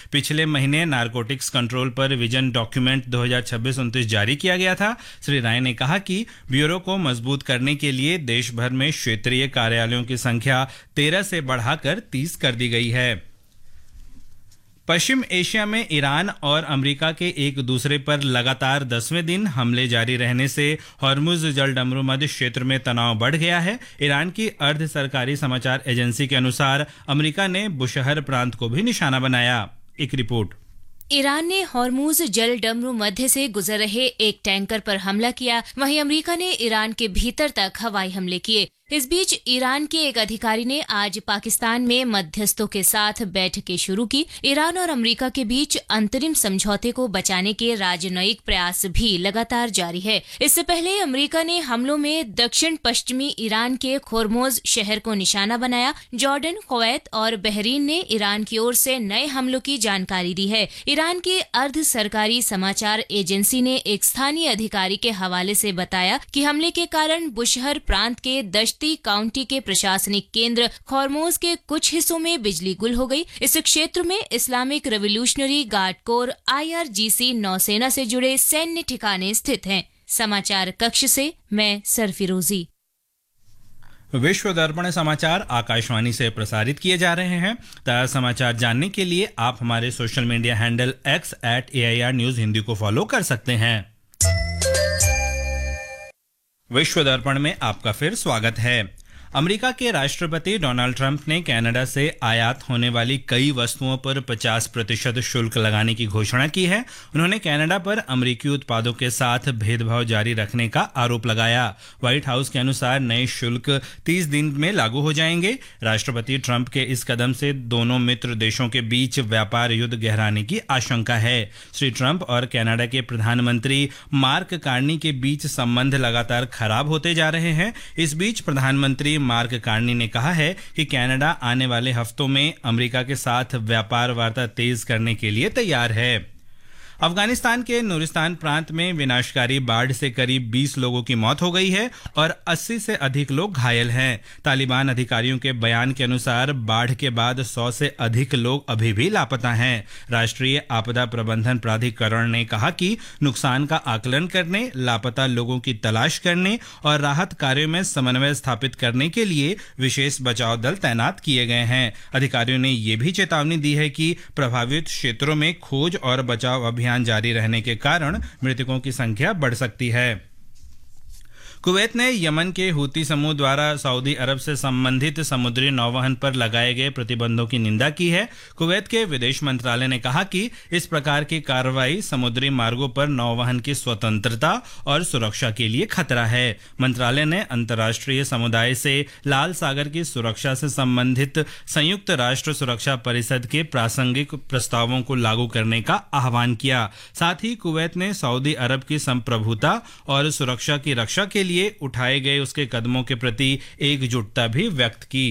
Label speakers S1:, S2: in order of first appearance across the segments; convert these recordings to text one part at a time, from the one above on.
S1: पिछले महीने narcotics control पर विजन डॉक्यूमेंट 2026-29 जारी किया गया था। श्री राय ने कहा कि ब्यूरो को मजबूत करने के लिए देश भर में क्षेत्रीय कार्यालयों की संख्या 13 से बढ़ाकर 30 कर दी गई है। पश्चिम एशिया में ईरान और अमेरिका के एक दूसरे पर लगातार 10वें दिन हमले जारी रहने से हॉर्मुज जलडमरू मध्य क्षेत्र में तनाव बढ़ गया है। ईरान की अर्ध सरकारी समाचार एजेंसी के अनुसार अमेरिका ने बुशहर प्रांत को भी निशाना बनाया। एक रिपोर्ट।
S2: ईरान ने हॉर्मुज जल डमरू मध्य से गुजर रहे एक टैंकर पर हमला किया, वहीं अमेरिका ने ईरान के भीतर तक हवाई हमले किए। इस बीच ईरान के एक अधिकारी ने आज पाकिस्तान में मध्यस्थों के साथ बैठकें शुरू की। ईरान और अमेरिका के बीच अंतरिम समझौते को बचाने के राजनयिक प्रयास भी लगातार जारी है। इससे पहले अमेरिका ने हमलों में दक्षिण पश्चिमी ईरान के होर्मुज शहर को निशाना बनाया। जॉर्डन, कुवैत और बहरीन ने ईरान की ओर से नए हमलों की जानकारी दी है। ईरान की अर्ध सरकारी समाचार एजेंसी ने एक स्थानीय अधिकारी के हवाले से बताया कि हमले के कारण बुशहर प्रांत के दश्ती काउंटी के प्रशासनिक केंद्र हॉर्मुज के कुछ हिस्सों में बिजली गुल हो गई। इस क्षेत्र में Islamic revolutionary guard core IRGC नौसेना से जुड़े सैन्य ठिकाने स्थित हैं। समाचार कक्ष से मैं सरफिरोजी।
S1: विश्व दर्पण समाचार आकाशवाणी से प्रसारित किए जा रहे हैं। ताज़ा समाचार जानने के लिए आप हमारे social media handle X @AIR News Hindi को फॉलो कर सकते हैं। विश्व दर्पण में आपका फिर स्वागत है। अमेरिका के राष्ट्रपति डोनाल्ड ट्रंप ने कनाडा से आयात होने वाली कई वस्तुओं पर 50% शुल्क लगाने की घोषणा की है। उन्होंने कनाडा पर अमेरिकी उत्पादों के साथ भेदभाव जारी रखने का आरोप लगाया। व्हाइट हाउस के अनुसार नए शुल्क 30 दिन में लागू हो जाएंगे। राष्ट्रपति ट्रंप के इस कदम से दोनों मित्र देशों के बीच व्यापार युद्ध गहराने की आशंका है। श्री ट्रंप और कनाडा के प्रधानमंत्री मार्क कार्नी के बीच संबंध लगातार खराब होते जा रहे हैं। इस बीच प्रधानमंत्री मार्क कार्नी ने कहा है कि कनाडा आने वाले हफ्तों में अमेरिका के साथ व्यापार वार्ता तेज करने के लिए तैयार है। अफगानिस्तान के नूरिस्तान प्रांत में विनाशकारी बाढ़ से करीब 20 लोगों की मौत हो गई है और 80 से अधिक लोग घायल हैं। तालिबान अधिकारियों के बयान के अनुसार बाढ़ के बाद 100 से अधिक लोग अभी भी लापता हैं। राष्ट्रीय आपदा प्रबंधन प्राधिकरण ने कहा कि नुकसान का आकलन करने, लापता लोगों की तलाश करने और राहत कार्यों में समन्वय स्थापित करने के लिए विशेष बचाव दल तैनात किए गए हैं। अधिकारियों ने ये भी चेतावनी दी है कि प्रभावित क्षेत्रों में खोज और बचाव अभियान जारी रहने के कारण मृतकों की संख्या बढ़ सकती है। कुवैत ने यमन के हूती समूह द्वारा सऊदी अरब से संबंधित समुद्री नौवहन पर लगाए गए प्रतिबंधों की निंदा की है। कुवैत के विदेश मंत्रालय ने कहा कि इस प्रकार की कार्रवाई समुद्री मार्गों पर नौवहन की स्वतंत्रता और सुरक्षा के लिए खतरा है। मंत्रालय ने अंतर्राष्ट्रीय समुदाय से लाल सागर की सुरक्षा से संबंधित संयुक्त राष्ट्र सुरक्षा परिषद के प्रासंगिक प्रस्तावों को लागू करने का आह्वान किया। साथ ही कुवैत ने सऊदी अरब की संप्रभुता और सुरक्षा की रक्षा के लिए उठाए गए उसके कदमों के प्रति एकजुटता भी व्यक्त की।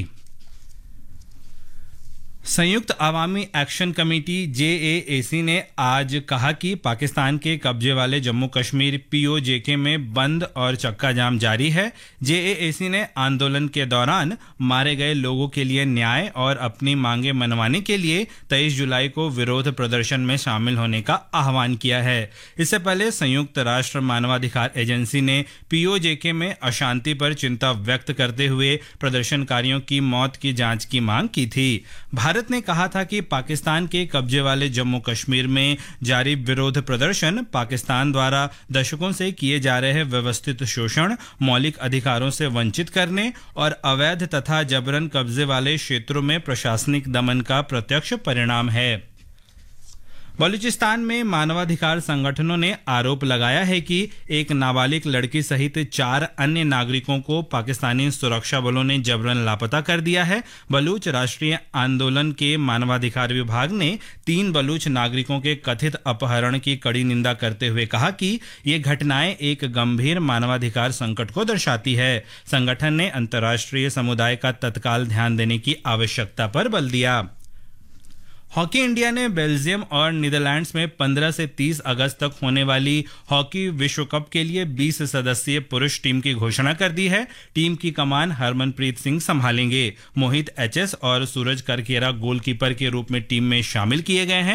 S1: संयुक्त अवामी एक्शन कमेटी JAAC ने आज कहा कि पाकिस्तान के कब्जे वाले जम्मू कश्मीर POJK में बंद और चक्का जाम जारी है। JAAC ने आंदोलन के दौरान मारे गए लोगों के लिए न्याय और अपनी मांगे मनवाने के लिए 23 जुलाई को विरोध प्रदर्शन में शामिल होने का आह्वान किया है। इससे पहले संयुक्त राष्ट्र मानवाधिकार एजेंसी ने POJK में अशांति पर चिंता व्यक्त करते हुए प्रदर्शनकारियों की मौत की जांच की मांग की थी। भारत ने कहा था कि पाकिस्तान के कब्जे वाले जम्मू कश्मीर में जारी विरोध प्रदर्शन पाकिस्तान द्वारा दशकों से किए जा रहे व्यवस्थित शोषण, मौलिक अधिकारों से वंचित करने और अवैध तथा जबरन कब्जे वाले क्षेत्रों में प्रशासनिक दमन का प्रत्यक्ष परिणाम है। बलूचिस्तान में मानवाधिकार संगठनों ने आरोप लगाया है कि एक नाबालिग लड़की सहित 4 अन्य नागरिकों को पाकिस्तानी सुरक्षा बलों ने जबरन लापता कर दिया है। बलूच राष्ट्रीय आंदोलन के मानवाधिकार विभाग ने 3 बलूच नागरिकों के कथित अपहरण की कड़ी निंदा करते हुए कहा कि ये घटनाएं एक गंभीर मानवाधिकार संकट को दर्शाती है। संगठन ने अंतर्राष्ट्रीय समुदाय का तत्काल ध्यान देने की आवश्यकता पर बल दिया। हॉकी इंडिया ने बेल्जियम और नीदरलैंड्स में 15 से 30 अगस्त तक होने वाली हॉकी विश्व कप के लिए 20 सदस्यीय पुरुष टीम की घोषणा कर दी है। टीम की कमान हरमनप्रीत सिंह संभालेंगे। मोहित HS और सूरज करकेरा गोलकीपर के रूप में टीम में शामिल किए गए हैं।